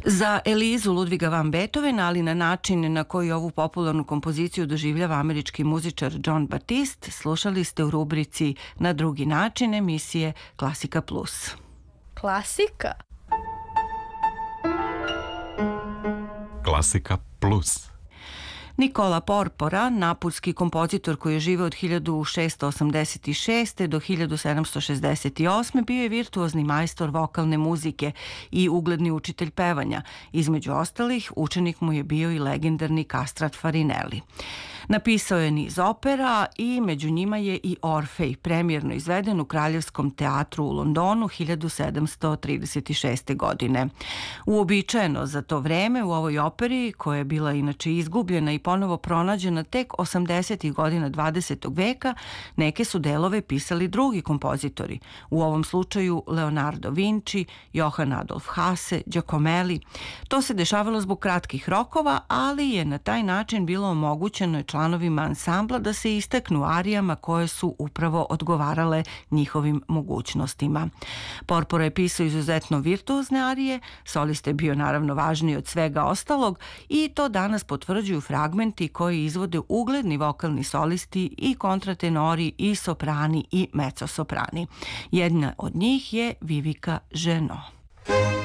Za Elizu Ludviga van Beethovena, ali na način na koji ovu popularnu kompoziciju doživljava američki muzičar John Batiste, slušali ste u rubrici Na drugi način emisije Klasika Plus. Klasika? Klasika Plus. Nicola Porpora, napulski kompozitor koji je živeo od 1686. do 1768. bio je virtuozni majstor vokalne muzike i ugledni učitelj pevanja. Između ostalih, učenik mu je bio i legendarni Kastrat Farinelli. Napisao je niz opera i među njima je i Orfej, premijerno izveden u Kraljevskom teatru u Londonu 1736. godine. Uobičajeno za to vreme u ovoj operi, koja je bila inače izgubljena i ponovo pronađena tek 80. godina 20. veka, neke su delove pisali drugi kompozitori, u ovom slučaju Leonardo Vinci, Johann Adolf Hasse, Giacomelli. To se dešavalo zbog kratkih rokova, ali je na taj način bilo omogućeno članovima ansambla da se istaknu arijama koje su upravo odgovarale njihovim mogućnostima. Porpora je pisao izuzetno virtuozne arije, solista je bio naravno važniji od svega ostalog i to danas potvrđuju fragmenti koji izvode ugledni vokalni solisti i kontratenori i soprani i mezzosoprani. Jedna od njih je Vivica Genot.